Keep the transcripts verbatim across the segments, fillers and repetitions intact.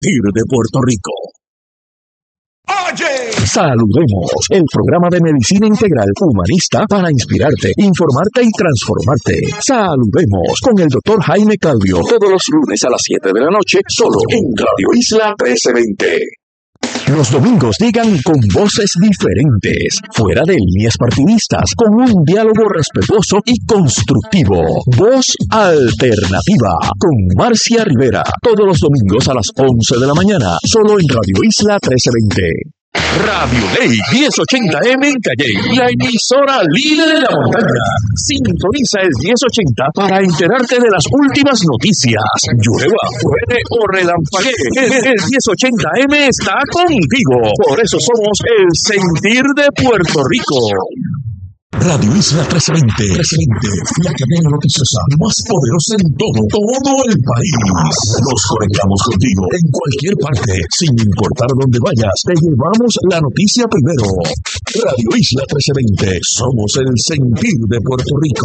sentir de Puerto Rico. Oye, saludemos el programa de medicina integral humanista para inspirarte, informarte y transformarte. Saludemos con el doctor Jaime Calvio todos los lunes a las siete de la noche, solo en Radio Isla trece veinte. Los domingos llegan con voces diferentes, fuera de líneas partidistas, con un diálogo respetuoso y constructivo. Voz Alternativa, con Marcia Rivera, todos los domingos a las once de la mañana, solo en Radio Isla trece veinte. Radio Ley diez ochenta eme en Calley, la emisora líder de la montaña. Sintoniza el diez ochenta para enterarte de las últimas noticias. Llueva, truene o relampaguee, el diez ochenta eme está contigo. Por eso somos el sentir de Puerto Rico. Radio Isla trece veinte, la cadena noticiosa más poderosa en todo, todo el país. Nos conectamos contigo en cualquier parte, sin importar dónde vayas, te llevamos la noticia primero. Radio Isla trece veinte, somos el sentir de Puerto Rico.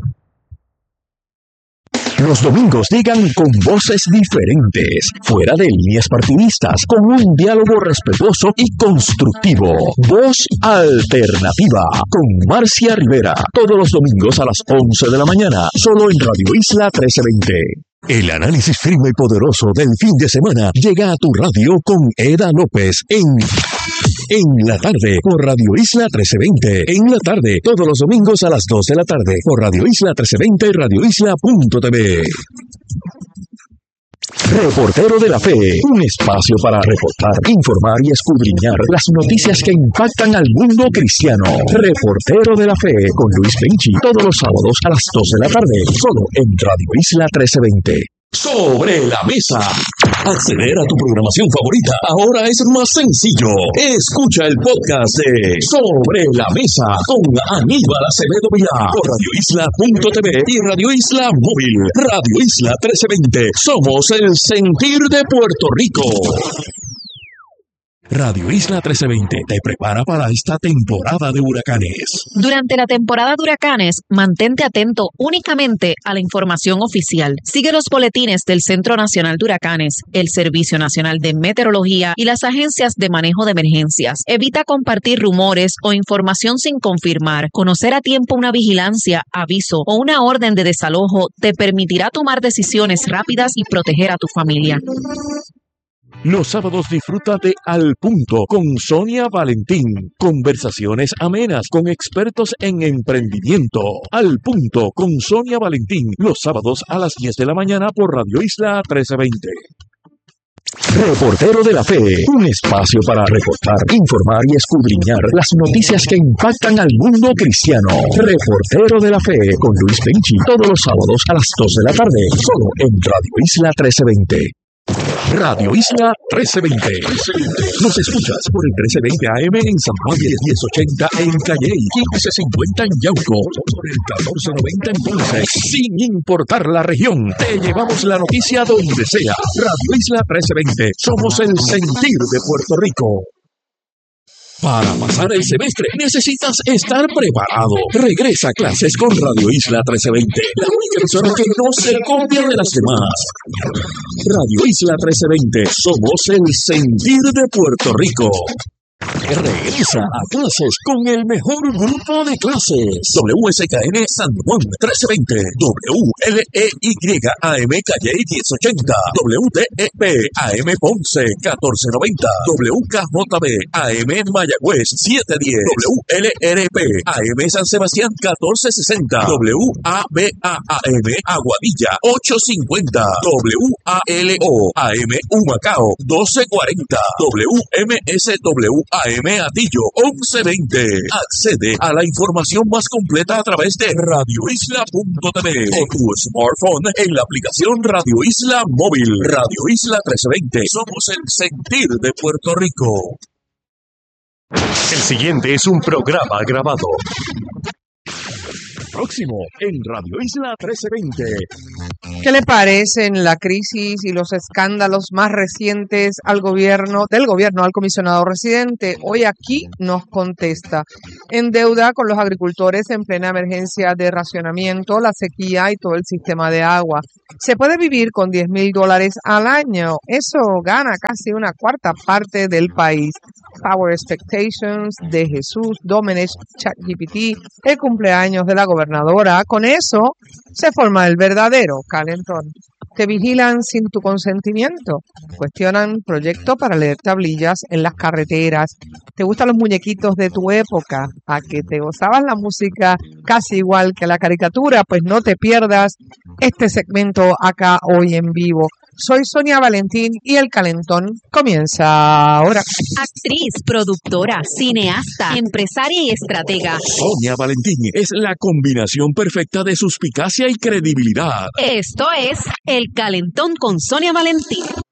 Los domingos llegan con voces diferentes, fuera de líneas partidistas, con un diálogo respetuoso y constructivo. Voz Alternativa, con Marcia Rivera, todos los domingos a las once de la mañana, solo en Radio Isla trece veinte. El análisis firme y poderoso del fin de semana llega a tu radio con Eda López en... En la tarde, por Radio Isla trece veinte. En la tarde, todos los domingos a las dos de la tarde, por Radio Isla trece veinte y Radio Isla punto t v. Reportero de la Fe, un espacio para reportar, informar y escudriñar las noticias que impactan al mundo cristiano. Reportero de la Fe, con Luis Penchi, todos los sábados a las dos de la tarde, solo en Radio Isla trece veinte. Sobre la mesa. Acceder a tu programación favorita ahora es más sencillo. Escucha el podcast de Sobre la Mesa con Aníbal Acevedo Vilá por Radio Isla punto t v y Radio Isla Móvil. Radio Isla trece veinte. Somos el sentir de Puerto Rico. Radio Isla trece veinte te prepara para esta temporada de huracanes. Durante la temporada de huracanes, mantente atento únicamente a la información oficial. Sigue los boletines del Centro Nacional de Huracanes, el Servicio Nacional de Meteorología y las agencias de manejo de emergencias. Evita compartir rumores o información sin confirmar. Conocer a tiempo una vigilancia, aviso o una orden de desalojo te permitirá tomar decisiones rápidas y proteger a tu familia. Los sábados disfruta de Al Punto con Sonia Valentín. Conversaciones amenas con expertos en emprendimiento. Al Punto con Sonia Valentín. Los sábados a las diez de la mañana por Radio Isla trece veinte. Reportero de la Fe, un espacio para reportar, informar y escudriñar las noticias que impactan al mundo cristiano. Reportero de la Fe con Luis Penchi, todos los sábados a las dos de la tarde, solo en Radio Isla trece veinte. Radio Isla trece veinte. Nos escuchas por el trece veinte A M en San Juan, diez ochenta en Calley, quince cincuenta en Yauco, por el catorce noventa en Ponce. Sin importar la región, te llevamos la noticia donde sea. Radio Isla trece veinte. Somos el sentir de Puerto Rico. Para pasar el semestre necesitas estar preparado. Regresa a clases con Radio Isla trece veinte, la única emisora que no se copia de las demás. Radio Isla trece veinte, somos el sentir de Puerto Rico. Regresa a clases con el mejor grupo de clases. W S K N San Juan trece veinte, W L E Y A M Calley diez ochenta, W T E P A M Ponce catorce noventa, W K J B A M Mayagüez siete diez, W L R P A M San Sebastián catorce sesenta, W A B A A M Aguadilla ocho cincuenta, W A L O A M Humacao doce cuarenta, W M S W A M Atillo once veinte. Accede a la información más completa a través de Radio Isla punto t v o tu smartphone en la aplicación Radio Isla Móvil. Radio Isla trece veinte. Somos el sentir de Puerto Rico. El siguiente es un programa grabado. próximo en Radio Isla trece veinte. ¿Qué le parecen la crisis y los escándalos más recientes al gobierno, del gobierno al comisionado residente? Hoy aquí nos contesta. En deuda con los agricultores en plena emergencia de racionamiento, la sequía y todo el sistema de agua. Se puede vivir con diez mil dólares al año. Eso gana casi una cuarta parte del país. Power Expectations de Jesús Domenech, ChatGPT, el cumpleaños de la gobernadora. Con eso se forma el verdadero calentón. Te vigilan sin tu consentimiento. Cuestionan proyectos para leer tablillas en las carreteras. ¿Te gustan los muñequitos de tu época? ¿A que te gozabas la música casi igual que la caricatura? Pues no te pierdas este segmento acá hoy en vivo. Soy Sonia Valentín y el calentón comienza ahora. Actriz, productora, cineasta, empresaria y estratega. Sonia Valentín es la combinación perfecta de suspicacia y credibilidad. Esto es El Calentón con Sonia Valentín.